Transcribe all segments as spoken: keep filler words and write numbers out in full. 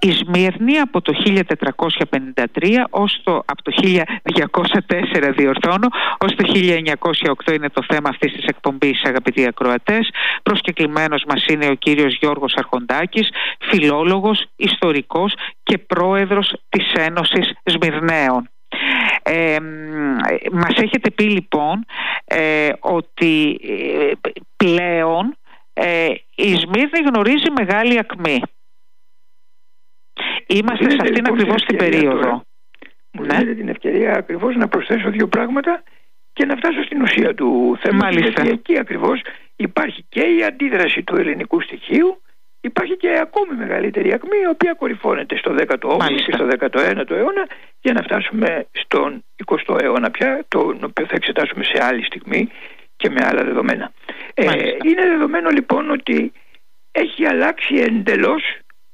Η Σμύρνη από το χίλια τετρακόσια πενήντα τρία ως το, από το χίλια διακόσια τέσσερα διορθώνω, ως το χίλια εννιακόσια οκτώ είναι το θέμα αυτής της εκπομπής, αγαπητοί ακροατές. Προσκεκλημένος μας είναι ο κύριος Γιώργος Αρχοντάκης, φιλόλογος, ιστορικός και πρόεδρος της Ένωσης Σμυρναίων. Ε, μας έχετε πει λοιπόν ε, ότι ε, πλέον ε, η Σμύρνη γνωρίζει μεγάλη ακμή. Είμαστε σε αυτήν λοιπόν ακριβώς την περίοδο. Τώρα, μου ναι. δίνετε την ευκαιρία ακριβώς να προσθέσω δύο πράγματα και να φτάσω στην ουσία του θέματος. Γιατί εκεί ακριβώς υπάρχει και η αντίδραση του ελληνικού στοιχείου, υπάρχει και ακόμη μεγαλύτερη ακμή, η οποία κορυφώνεται στο δέκατο όγδοο και στο δέκατο ένατο αιώνα, για να φτάσουμε στον εικοστό αιώνα πια, τον οποίο θα εξετάσουμε σε άλλη στιγμή και με άλλα δεδομένα. Ε, είναι δεδομένο λοιπόν ότι έχει αλλάξει εντελώς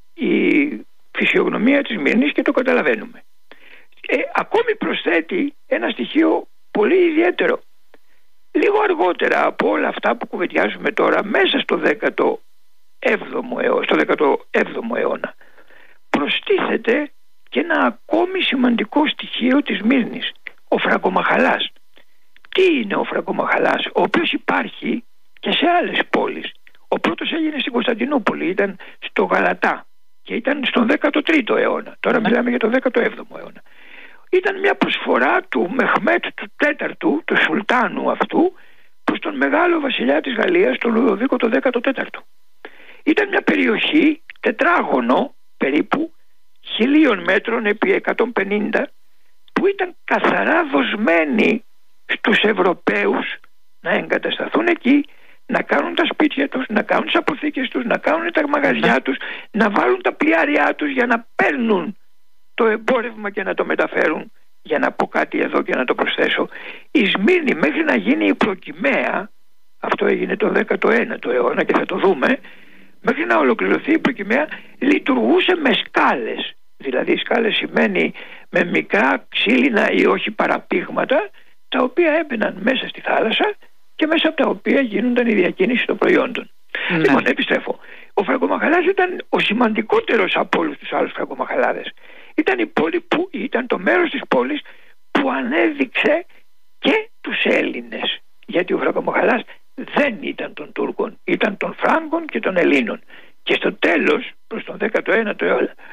η φυσιογνωμία της Σμύρνης και το καταλαβαίνουμε. Ε, ακόμη προσθέτει ένα στοιχείο πολύ ιδιαίτερο. Λίγο αργότερα από όλα αυτά που κουβεντιάζουμε τώρα, μέσα στο δέκατο έβδομο αιώνα, στο δέκατο έβδομο αιώνα προστίθεται και ένα ακόμη σημαντικό στοιχείο της Σμύρνης, ο Φραγκομαχαλάς. Τι είναι ο Φραγκομαχαλάς, ο οποίος υπάρχει και σε άλλες πόλεις. Ο πρώτος έγινε στην Κωνσταντινούπολη, ήταν στο Γαλατά και ήταν στον δέκατο τρίτο αιώνα. Τώρα μιλάμε για το δέκατο έβδομο αιώνα. Ήταν μια προσφορά του Μεχμέτ του τέταρτου, του Σουλτάνου αυτού, προς τον μεγάλο βασιλιά της Γαλλίας, τον Λουδοβίκο το δέκατο τέταρτο. Ήταν μια περιοχή τετράγωνο περίπου, χιλίων μέτρων επί εκατόν πενήντα, που ήταν καθαρά δοσμένη στους Ευρωπαίους να εγκατασταθούν εκεί, να κάνουν τα σπίτια τους, να κάνουν τις αποθήκες τους, να κάνουν τα μαγαζιά τους, να βάλουν τα πλοιάρια τους για να παίρνουν το εμπόρευμα και να το μεταφέρουν. Για να πω κάτι εδώ και να το προσθέσω, η Σμύρνη μέχρι να γίνει η Προκυμαία, αυτό έγινε το δέκατο ένατο αιώνα και θα το δούμε, μέχρι να ολοκληρωθεί η Προκυμαία λειτουργούσε με σκάλες. Δηλαδή σκάλες σημαίνει με μικρά ξύλινα ή όχι παραπήγματα, τα οποία έμπαιναν μέσα στη θάλασσα και μέσα από τα οποία γίνονταν η διακίνηση των προϊόντων. Ναι. Λοιπόν, επιστρέφω. Ο Φραγκομαχαλάς ήταν ο σημαντικότερος από όλους τους άλλους Φραγκομαχαλάδες. Ήταν η πόλη που ήταν το μέρος της πόλης που ανέδειξε και τους Έλληνες. Γιατί ο Φραγκομαχαλάς δεν ήταν των Τούρκων, ήταν των Φράγκων και των Ελλήνων. Και στο τέλος, προς τον δέκατο ένατο αιώνα,